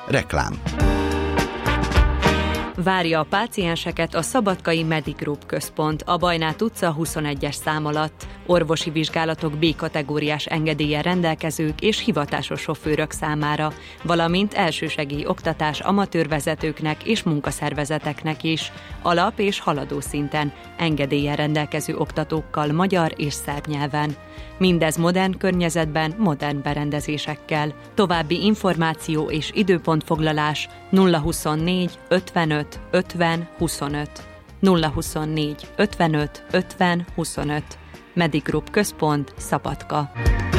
Reklám. Várja a pácienseket a Szabadkai Medigroup központ a Bajnát utca 21-es szám alatt. Orvosi vizsgálatok B-kategóriás engedéllyel rendelkezők és hivatásos sofőrök számára, valamint elsősegély oktatás amatőrvezetőknek és munkaszervezeteknek is, alap- és haladó szinten, engedéllyel rendelkező oktatókkal magyar és szerb nyelven. Mindez modern környezetben, modern berendezésekkel. További információ és időpontfoglalás 024 55 50 25. 024 55 50 25. Medigroup központ, Szabadka.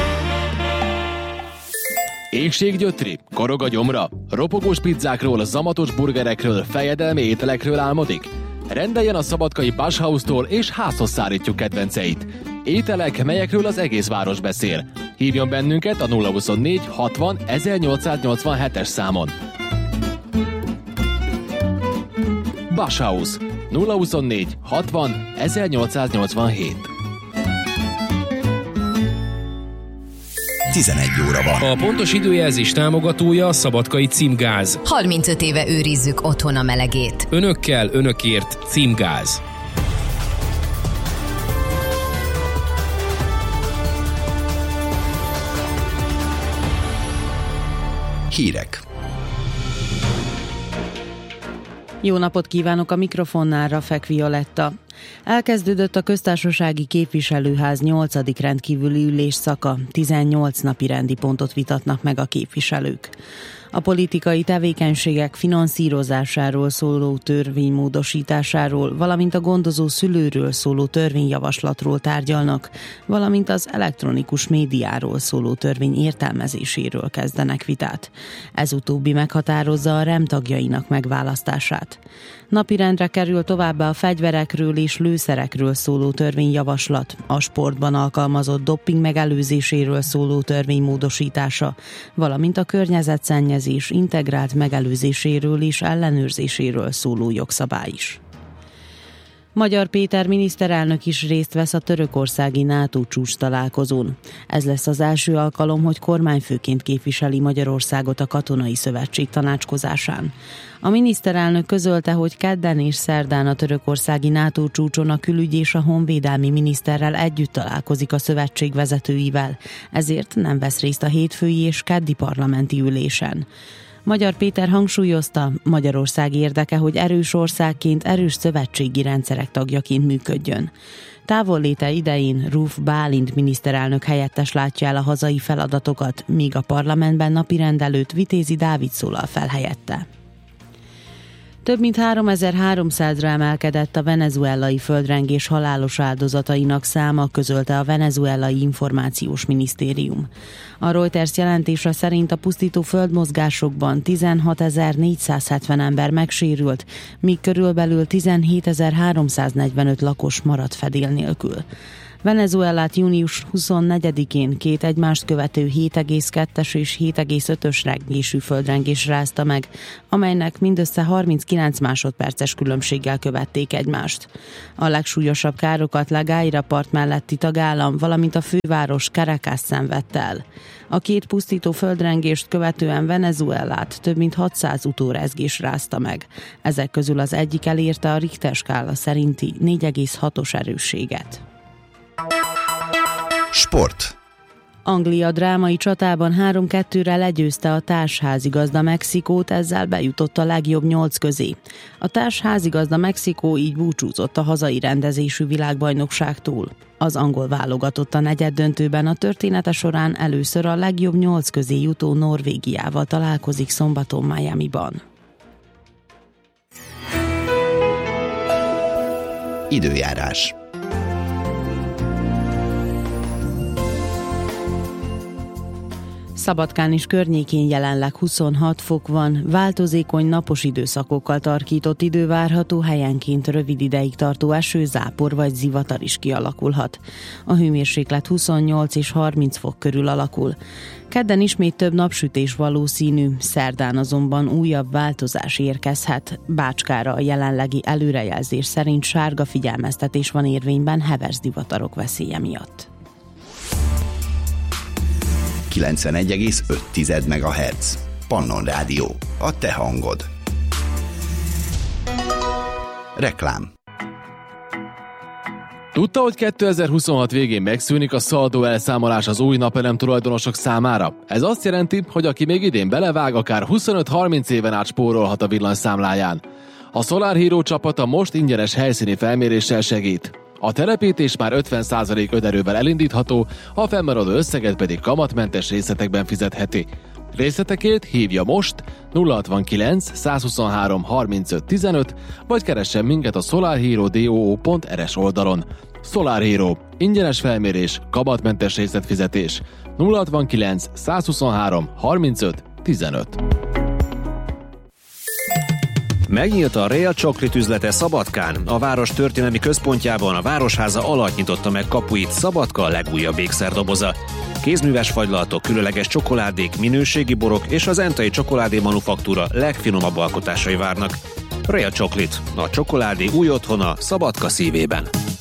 Éhséggyötri, korog a gyomra, ropogós pizzákról, zamatos burgerekről, fejedelmi ételekről álmodik? Rendeljen a szabadkai Bashhaus-tól és házhoz szállítjuk kedvenceit. Ételek, melyekről az egész város beszél. Hívjon bennünket a 024 60 1887-es számon. Bashhaus 024 60 1887. 11 óra van. A pontos időjelzés támogatója a Szabadkai Címgáz. 35 éve őrizzük otthon a melegét. Önökkel, önökért Címgáz. Hírek. Jó napot kívánok, a mikrofonnál Rafek Violetta. Elkezdődött a köztársasági képviselőház 8. rendkívüli ülésszaka, 18 napi rendi pontot vitatnak meg a képviselők. A politikai tevékenységek finanszírozásáról szóló törvény módosításáról, valamint a gondozó szülőről szóló törvényjavaslatról tárgyalnak, valamint az elektronikus médiáról szóló törvény értelmezéséről kezdenek vitát. Ez utóbbi meghatározza a REM tagjainak megválasztását. Napirendre kerül továbbá a fegyverekről és lőszerekről szóló törvényjavaslat, a sportban alkalmazott dopping megelőzéséről szóló törvény módosítása, valamint a környezetszennyezés integrált megelőzéséről és ellenőrzéséről szóló jogszabály is. Magyar Péter miniszterelnök is részt vesz a törökországi NATO csúcs találkozón. Ez lesz az első alkalom, hogy kormányfőként képviseli Magyarországot a Katonai Szövetség tanácskozásán. A miniszterelnök közölte, hogy kedden és szerdán a törökországi NATO csúcson a külügy és a honvédelmi miniszterrel együtt találkozik a szövetség vezetőivel, ezért nem vesz részt a hétfői és keddi parlamenti ülésen. Magyar Péter hangsúlyozta, Magyarország érdeke, hogy erős országként erős szövetségi rendszerek tagjaként működjön. Távolléte idején Rauf Bálint miniszterelnök helyettes látja el a hazai feladatokat, míg a parlamentben napirend előtt Vitézi Dávid szólal fel helyette. Több mint 3300-ra emelkedett a venezuelai földrengés halálos áldozatainak száma, közölte a venezuelai információs minisztérium. A Reuters jelentése szerint a pusztító földmozgásokban 16.470 ember megsérült, míg körülbelül 17.345 lakos maradt fedél nélkül. Venezuelát június 24-én két egymást követő 7,2-es és 7,5-ös rengésű földrengés rázta meg, amelynek mindössze 39 másodperces különbséggel követték egymást. A legsúlyosabb károkat La Guaira part melletti tagállam, valamint a főváros Caracas szenvedte el. A két pusztító földrengést követően Venezuelát több mint 600 utórezgés rázta meg. Ezek közül az egyik elérte a Richter skála szerinti 4,6-os erősséget. Sport. Anglia drámai csatában 3-2-re legyőzte a társházigazda Mexikót, ezzel bejutott a legjobb 8 közé. A társházigazda Mexikó így búcsúzott a hazai rendezésű világbajnokságtól. Az angol válogatott a negyeddöntőben a története során először a legjobb 8 közé jutó Norvégiával találkozik szombaton Miamiban. Időjárás. Szabadkán és környékén jelenleg 26 fok van, változékony napos időszakokkal tarkított idő várható, helyenként rövid ideig tartó eső, zápor vagy zivatar is kialakulhat. A hőmérséklet 28 és 30 fok körül alakul. Kedden ismét több napsütés valószínű, szerdán azonban újabb változás érkezhet. Bácskára a jelenlegi előrejelzés szerint sárga figyelmeztetés van érvényben heves zivatarok veszélye miatt. 91,5 MHz. Pannon Rádió. A te hangod. Reklám. Tudta, hogy 2026 végén megszűnik a szaldó elszámolás az új napelem tulajdonosok számára? Ez azt jelenti, hogy aki még idén belevág, akár 25-30 éven át spórolhat a villanyszámláján. A Solar Hero csapata most ingyenes helyszíni felméréssel segít. A telepítés már 50% önerővel elindítható, a fennmaradó összeget pedig kamatmentes részletekben fizetheti. Részletekért hívja most 069 123 35 15, vagy keressen minket a solarhero.do.rs oldalon. Solar Hero. Ingyenes felmérés, kamatmentes részletfizetés. 069 123 35 15. Megnyílt a Real Chocolate üzlete Szabadkán. A város történelmi központjában a Városháza alatt nyitotta meg kapuit Szabadka legújabb ékszerdoboza. Kézműves fagylalatok, különleges csokoládék, minőségi borok és az entai csokoládé manufaktúra legfinomabb alkotásai várnak. Real Chocolate, a csokoládé új otthona Szabadka szívében.